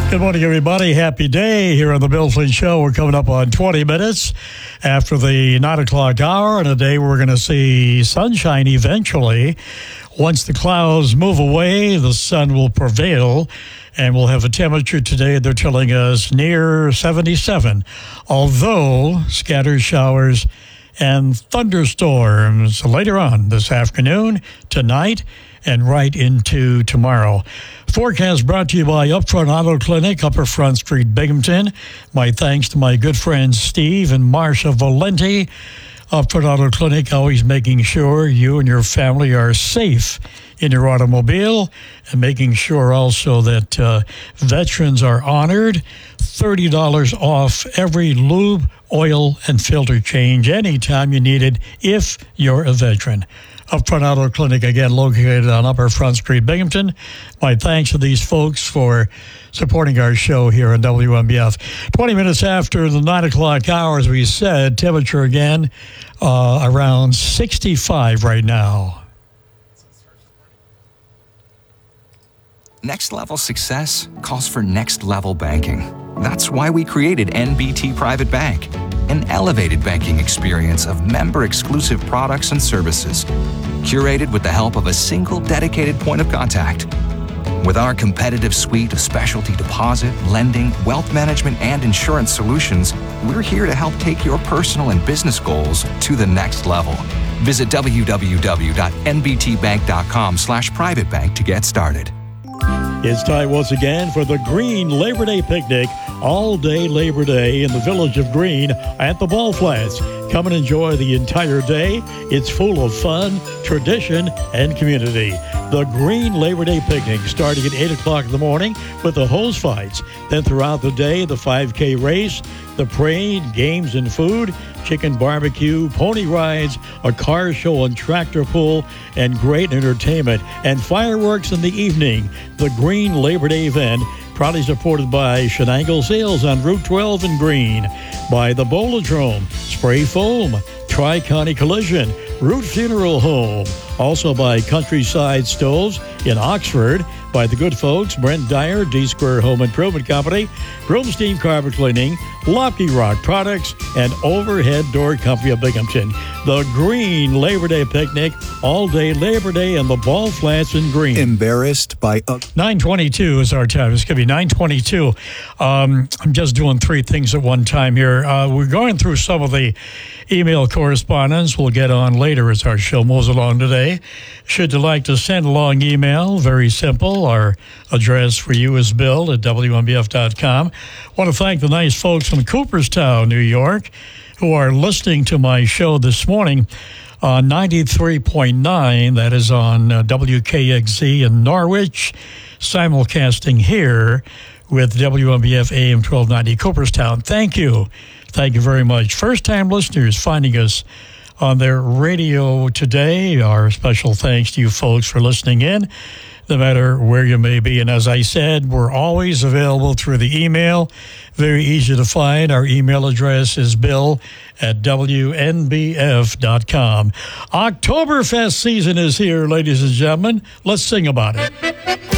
Good morning, everybody. Happy day here on the Bill Flynn Show. We're coming up on 20 minutes after the 9 o'clock hour, and a day we're going to see sunshine eventually. Once the clouds move away, the sun will prevail, and we'll have a temperature today, they're telling us, near 77, although scattered showers and thunderstorms later on this afternoon, tonight, and right into tomorrow. Forecast brought to you by Upfront Auto Clinic, Upper Front Street, Binghamton. My thanks to my good friends Steve and Marcia Valenti. Upfront Auto Clinic, always making sure you and your family are safe in your automobile, and making sure also that veterans are honored. $30 off every lube, oil, and filter change anytime you need it if you're a veteran. Upfront Auto Clinic, again, located on Upper Front Street, Binghamton. My thanks to these folks for supporting our show here on WMBF. 20 minutes after the 9 o'clock hour, as we said, temperature again around 65 right now. Next level success calls for next level banking. That's why we created NBT Private Bank, an elevated banking experience of member-exclusive products and services, curated with the help of a single dedicated point of contact. With our competitive suite of specialty deposit, lending, wealth management, and insurance solutions, we're here to help take your personal and business goals to the next level. Visit www.nbtbank.com/privatebank to get started. It's time once again for the Green Labor Day Picnic, all day Labor Day in the village of Green at the Ball Flats. Come and enjoy the entire day. It's full of fun, tradition, and community. The Green Labor Day Picnic starting at 8 o'clock in the morning with the hose fights. Then throughout the day, the 5K race, the parade, games and food, chicken barbecue, pony rides, a car show and tractor pull, and great entertainment, and fireworks in the evening. The Green Labor Day event, proudly supported by Shenango Sales on Route 12 in Green, by the Bolodrome, Spray Foam, Tri-County Collision, Root Funeral Home, also by Countryside Stoves in Oxford, by the good folks Brent Dyer, D-Square Home Improvement Company, Broomstein Carpet Cleaning, Lofty Rock Products, and Overhead Door Company of Binghamton. The Green Labor Day Picnic, all day Labor Day in the Ball Flats in Green. Embarrassed by 9:22 is our time. It's going to be 9:22. I'm just doing three things at one time here. We're going through some of the email correspondence we'll get on later as our show moves along today. Should you like to send along email, very simple. Our address for you is bill at WMBF.com. Want to thank the nice folks from Cooperstown, New York, who are listening to my show this morning on 93.9. That is on WKXZ in Norwich, simulcasting here with WMBF AM 1290 Cooperstown. Thank you. Thank you very much. First-time listeners finding us on their radio today. Our special thanks to you folks for listening in, no matter where you may be. And as I said, we're always available through the email. Very easy to find. Our email address is bill@WNBF.com. Oktoberfest season is here, ladies and gentlemen. Let's sing about it.